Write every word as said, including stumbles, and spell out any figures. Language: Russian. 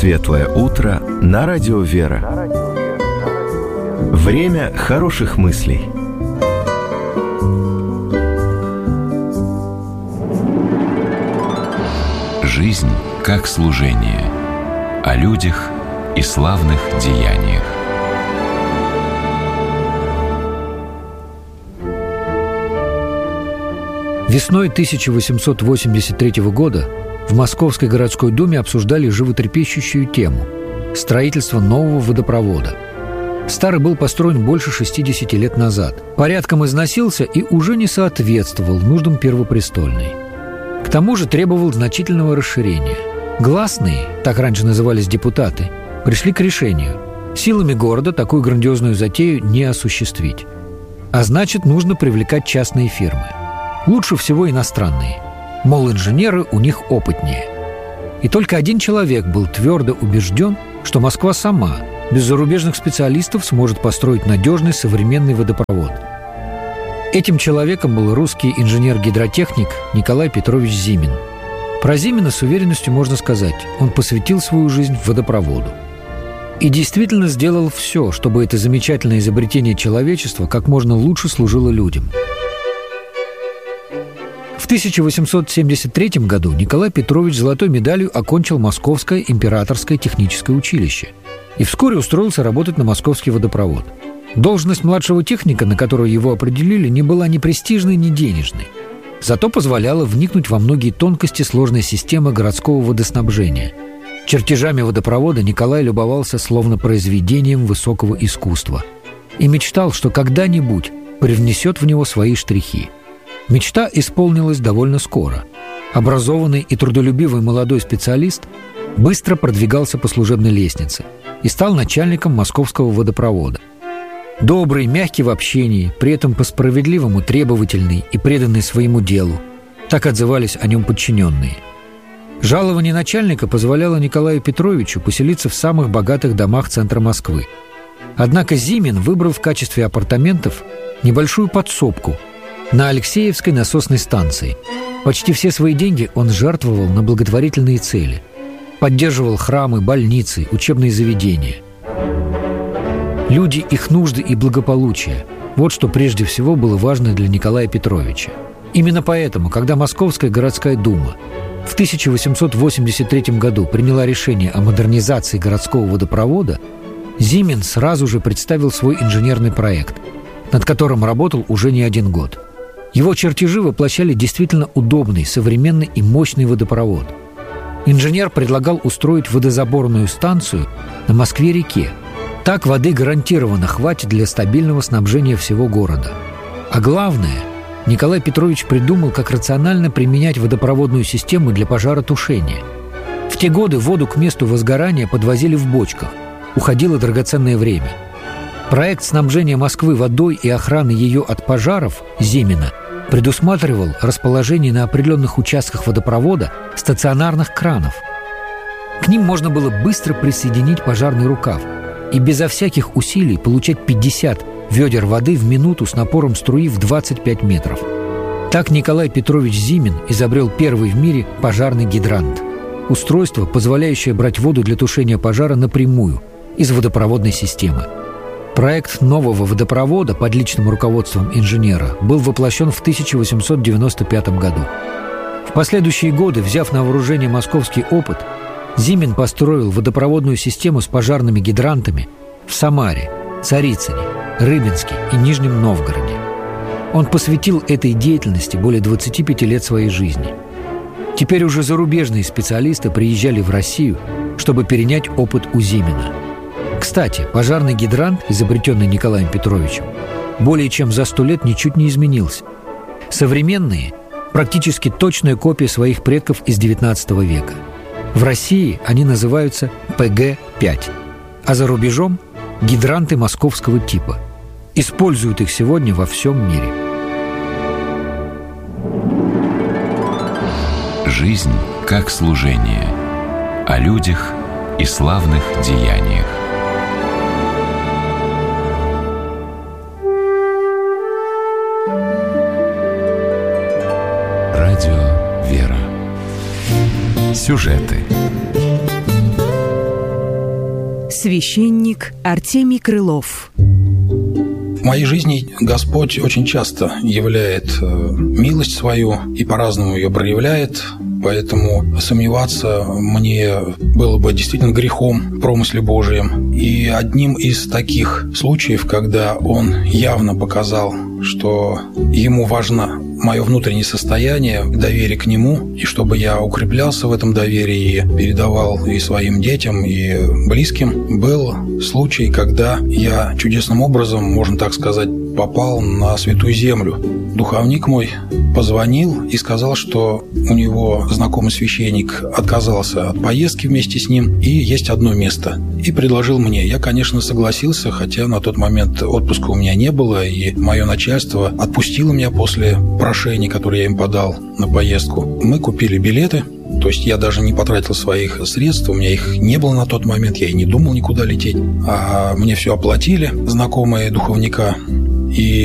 Светлое утро на радио «Вера». Время хороших мыслей. Жизнь как служение. О людях и славных деяниях. Весной тысяча восемьсот восемьдесят третьего года в Московской городской думе обсуждали животрепещущую тему – строительство нового водопровода. Старый был построен больше шестидесяти лет назад, порядком износился и уже не соответствовал нуждам Первопрестольной. К тому же требовал значительного расширения. Гласные, так раньше назывались депутаты, пришли к решению – силами города такую грандиозную затею не осуществить. А значит, нужно привлекать частные фирмы. Лучше всего иностранные. Мол, инженеры у них опытнее. И только один человек был твердо убежден, что Москва сама, без зарубежных специалистов, сможет построить надежный современный водопровод. Этим человеком был русский инженер-гидротехник Николай Петрович Зимин. Про Зимина с уверенностью можно сказать, он посвятил свою жизнь водопроводу. И действительно сделал все, чтобы это замечательное изобретение человечества как можно лучше служило людям. В тысяча восемьсот семьдесят третьем году Николай Петрович золотой медалью окончил Московское императорское техническое училище и вскоре устроился работать на московский водопровод. Должность младшего техника, на которую его определили, не была ни престижной, ни денежной. Зато позволяла вникнуть во многие тонкости сложной системы городского водоснабжения. Чертежами водопровода Николай любовался словно произведением высокого искусства и мечтал, что когда-нибудь привнесет в него свои штрихи. Мечта исполнилась довольно скоро. Образованный и трудолюбивый молодой специалист быстро продвигался по служебной лестнице и стал начальником московского водопровода. Добрый, мягкий в общении, при этом по-справедливому требовательный и преданный своему делу. Так отзывались о нем подчиненные. Жалование начальника позволяло Николаю Петровичу поселиться в самых богатых домах центра Москвы. Однако Зимин выбрал в качестве апартаментов небольшую подсобку на Алексеевской насосной станции. Почти все свои деньги он жертвовал на благотворительные цели. Поддерживал храмы, больницы, учебные заведения. Люди, их нужды и благополучие – вот что прежде всего было важно для Николая Петровича. Именно поэтому, когда Московская городская дума в тысяча восемьсот восемьдесят третьем году приняла решение о модернизации городского водопровода, Зимин сразу же представил свой инженерный проект, над которым работал уже не один год. Его чертежи воплощали действительно удобный, современный и мощный водопровод. Инженер предлагал устроить водозаборную станцию на Москве-реке. Так воды гарантированно хватит для стабильного снабжения всего города. А главное, Николай Петрович придумал, как рационально применять водопроводную систему для пожаротушения. В те годы воду к месту возгорания подвозили в бочках. Уходило драгоценное время. Проект снабжения Москвы водой и охраны ее от пожаров Зимина предусматривал расположение на определенных участках водопровода стационарных кранов. К ним можно было быстро присоединить пожарный рукав и безо всяких усилий получать пятьдесят ведер воды в минуту с напором струи в двадцать пять метров. Так Николай Петрович Зимин изобрел первый в мире пожарный гидрант – устройство, позволяющее брать воду для тушения пожара напрямую из водопроводной системы. Проект нового водопровода под личным руководством инженера был воплощен в тысяча восемьсот девяносто пятом году. В последующие годы, взяв на вооружение московский опыт, Зимин построил водопроводную систему с пожарными гидрантами в Самаре, Царицыне, Рыбинске и Нижнем Новгороде. Он посвятил этой деятельности более двадцати пяти лет своей жизни. Теперь уже зарубежные специалисты приезжали в Россию, чтобы перенять опыт у Зимина. Кстати, пожарный гидрант, изобретенный Николаем Петровичем, более чем за сто лет ничуть не изменился. Современные – практически точная копия своих предков из девятнадцатого века. В России они называются Пэ Гэ пять, а за рубежом – гидранты московского типа. Используют их сегодня во всем мире. Жизнь как служение. О людях и славных деяниях. Радио «Вера». Сюжеты Священник Артемий Крылов. В моей жизни Господь очень часто являет милость свою и по-разному ее проявляет, поэтому сомневаться мне было бы действительно грехом в промысле Божием. И одним из таких случаев, когда Он явно показал, что Ему важно мое внутреннее состояние, доверие к Нему, и чтобы я укреплялся в этом доверии и передавал и своим детям, и близким, был случай, когда я чудесным образом, можно так сказать, попал на Святую Землю. Духовник мой позвонил и сказал, что у него знакомый священник отказался от поездки вместе с ним, и есть одно место. И предложил мне. Я, конечно, согласился, хотя на тот момент отпуска у меня не было, и мое начальство отпустило меня после прошений, которые я им подал на поездку. Мы купили билеты. То есть я даже не потратил своих средств, у меня их не было на тот момент, я и не думал никуда лететь. А мне все оплатили знакомые духовника. И